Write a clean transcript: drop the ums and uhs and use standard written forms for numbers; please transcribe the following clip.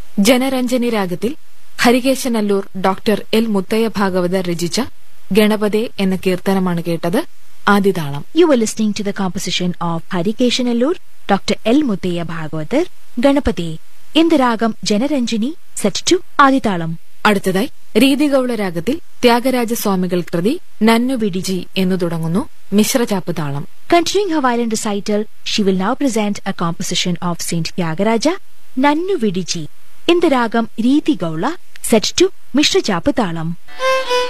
ജനരഞ്ജനി രാഗത്തിൽ Harikesanallur doctor L Muthaiah Bhagavathar രചിച്ച ഗണപതേ എന്ന കീർത്തനമാണ് കേട്ടത്. ആദിതാളം. You were listening to the composition of Harikeshanallur, Dr. L. Muthaiya Bhagavatar, Ganapati, in the ragam Janaranjani, set to Adithalam. അടുത്തതായി രീതിഗൌള രാഗത്തിൽ ത്യാഗരാജസ്വാമികൾ കൃതി നന്നു വിഡിജി എന്നു തുടങ്ങുന്നു. മിശ്രചാപ്പ് താളം. Continuing her violin recital, she will now present a composition of Saint Tyagaraja, Nannu Vidiji, in the ragam Riti Gaula, set to Mishra Chapatalam.